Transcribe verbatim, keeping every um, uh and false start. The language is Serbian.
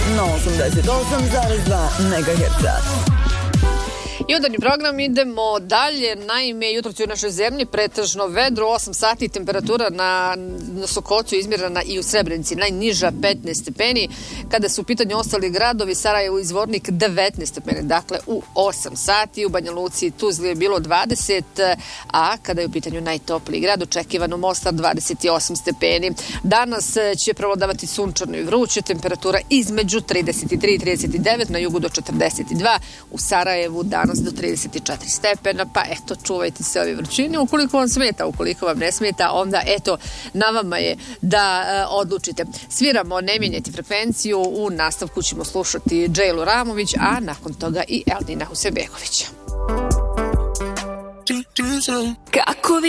na osamdeset osam zarez dva megaherca. Jutarnji program, idemo dalje. Naime, jutro u našoj zemlji pretežno vedro, osam sati, temperatura na, na Sokocu izmjerena i u Srebrenici najniža petnaest stepeni. Kada su u pitanju ostali gradovi, Sarajevo i Zvornik devetnaest stepeni, dakle u osam sati. U Banja Luci i Tuzli je bilo dvadeset, a kada je u pitanju najtopliji grad, očekivano Mostar dvadeset osam stepeni. Danas će prevladavati sunčano i vruće, temperatura između trideset tri i trideset devet, na jugu do četrdeset dva, u Sarajevu danas do trideset četiri stepena, pa eto, čuvajte se ovi vrućini. Ukoliko vam smeta, ukoliko vam ne smeta, onda eto, na vama je da e, odlučite. Sviramo Ne mijenjajte frekvenciju, u nastavku ćemo slušati Džejlu Ramović, a nakon toga i Eldina Husebegovića. Kako vi